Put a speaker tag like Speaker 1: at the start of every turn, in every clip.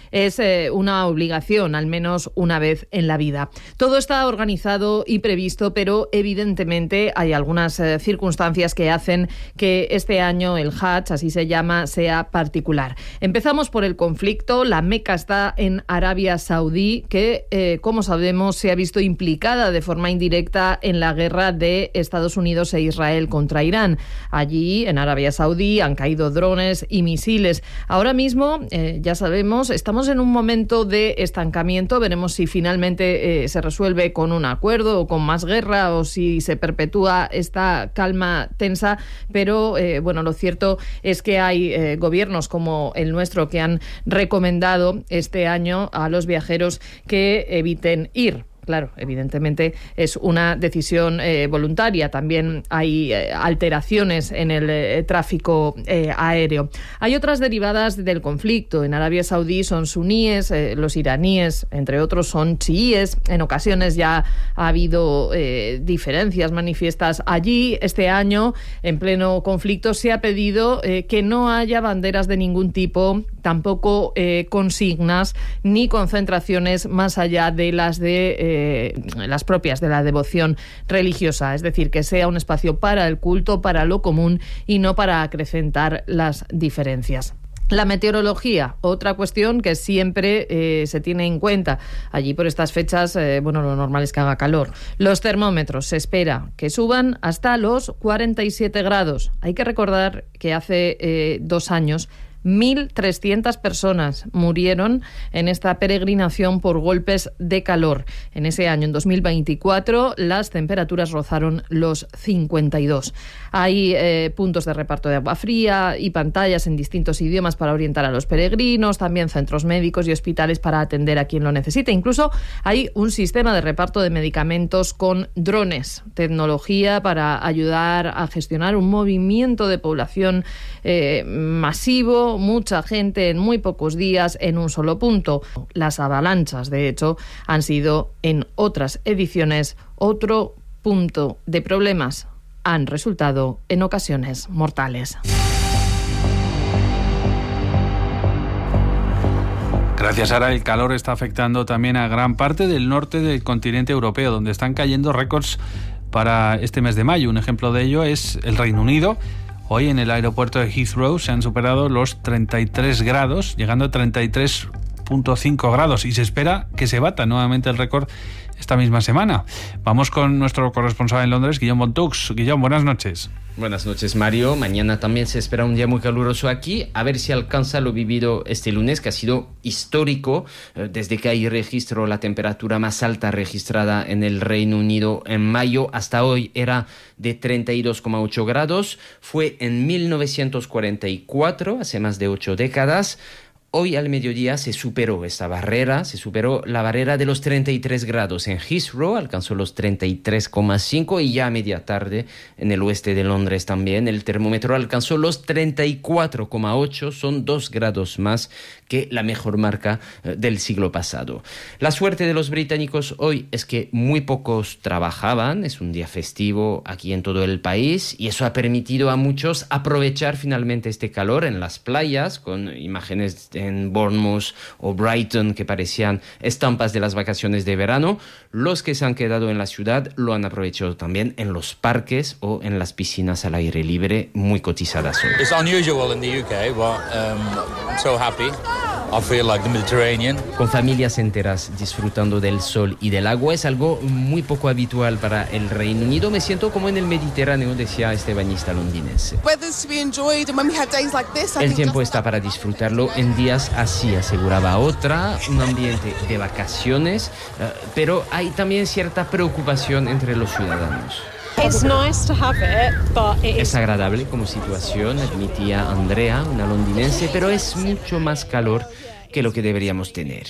Speaker 1: es una obligación, al menos una vez en la vida. Todo está organizado y previsto, pero evidentemente hay algunas circunstancias que hacen que este año el Hajj, así se llama, sea particular. Empezamos por el conflicto. La Meca está en Arabia Saudí, que, como sabemos, se ha visto implicada de forma indirecta en la guerra de Estados Unidos e Israel contra Irán. Allí, en Arabia Saudí, han caído drones y misiles. Ahora mismo, ya sabemos, estamos en un momento de estancamiento. Veremos si finalmente se resuelve con un acuerdo o con más guerra, o si se perpetúa esta calma tensa. Pero, bueno, lo cierto es que hay gobiernos como el nuestro que han recomendado este año a los viajeros que eviten ir. Claro, evidentemente es una decisión voluntaria. También hay alteraciones en el tráfico aéreo. Hay otras derivadas del conflicto. En Arabia Saudí son suníes, los iraníes, entre otros, son chiíes. En ocasiones ya ha habido diferencias manifiestas allí. Este año, en pleno conflicto, se ha pedido que no haya banderas de ningún tipo, tampoco consignas ni concentraciones más allá de las propias de la devoción religiosa, es decir, que sea un espacio para el culto, para lo común y no para acrecentar las diferencias. La meteorología, otra cuestión que siempre se tiene en cuenta. Allí por estas fechas, lo normal es que haga calor. Los termómetros se espera que suban hasta los 47 grados. Hay que recordar que hace 2 años 1.300 personas murieron en esta peregrinación por golpes de calor. En ese año, en 2024, las temperaturas rozaron los 52. Hay puntos de reparto de agua fría y pantallas en distintos idiomas para orientar a los peregrinos, también centros médicos y hospitales para atender a quien lo necesite. Incluso hay un sistema de reparto de medicamentos con drones, tecnología para ayudar a gestionar un movimiento de población masivo, mucha gente en muy pocos días en un solo punto. Las avalanchas, de hecho, han sido en otras ediciones otro punto de problemas. Han resultado en ocasiones mortales.
Speaker 2: Gracias, Sara. El calor está afectando también a gran parte del norte del continente europeo, donde están cayendo récords para este mes de mayo. Un ejemplo de ello es el Reino Unido. Hoy en el aeropuerto de Heathrow se han superado los 33 grados, llegando a 33,5 grados, y se espera que se bata nuevamente el récord esta misma semana. Vamos con nuestro corresponsal en Londres, Guillaume Bontux. Guillaume, buenas noches.
Speaker 3: Buenas noches, Mario. Mañana también se espera un día muy caluroso aquí, a ver si alcanza lo vivido este lunes, que ha sido histórico, desde que hay registro la temperatura más alta registrada en el Reino Unido en mayo. Hasta hoy era de 32,8 grados. Fue en 1944, hace más de 8 décadas. Hoy al mediodía se superó esta barrera, se superó la barrera de los 33 grados en Heathrow, alcanzó los 33,5, y ya a media tarde en el oeste de Londres también el termómetro alcanzó los 34,8, son 2 grados más que la mejor marca del siglo pasado. La suerte de los británicos hoy es que muy pocos trabajaban, es un día festivo aquí en todo el país, y eso ha permitido a muchos aprovechar finalmente este calor en las playas, con imágenes en Bournemouth o Brighton que parecían estampas de las vacaciones de verano. Los que se han quedado en la ciudad lo han aprovechado también en los parques o en las piscinas al aire libre, muy cotizadas hoy.
Speaker 4: It's unusual in the UK, but I'm so happy. I feel like the Mediterranean.
Speaker 3: Con familias enteras disfrutando del sol y del agua, es algo muy poco habitual para el Reino Unido. Me siento como en el Mediterráneo, decía este bañista londinense. El tiempo está para disfrutarlo en días así, aseguraba otra, un ambiente de vacaciones, pero hay también cierta preocupación entre los ciudadanos. Es agradable como situación, admitía Andrea, una londinense, pero es mucho más calor que lo que deberíamos tener.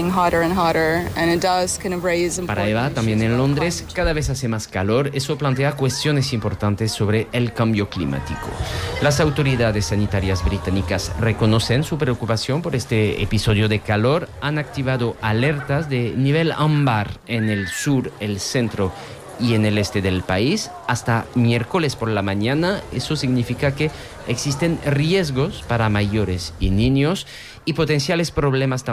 Speaker 3: Para Eva, también en Londres, cada vez hace más calor. Eso plantea cuestiones importantes sobre el cambio climático. Las autoridades sanitarias británicas reconocen su preocupación por este episodio de calor. Han activado alertas de nivel ámbar en el sur, el centro y en el este del país hasta miércoles por la mañana. Eso significa que existen riesgos para mayores y niños y potenciales problemas también